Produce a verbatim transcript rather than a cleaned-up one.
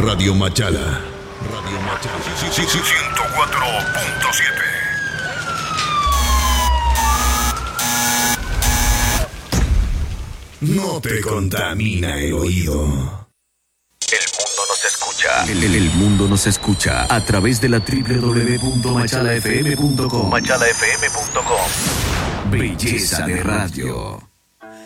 Radio Machala. Radio Machala. ciento cuatro punto siete. No te contamina el oído. El mundo nos escucha. El, el, el mundo nos escucha a través de la doble u doble u doble u punto machala f m punto com. machala f m punto com. Belleza de radio.